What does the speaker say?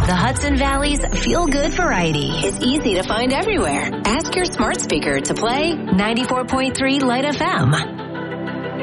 The Hudson Valley's feel-good variety is easy to find everywhere. Ask your smart speaker to play 94.3 Light FM.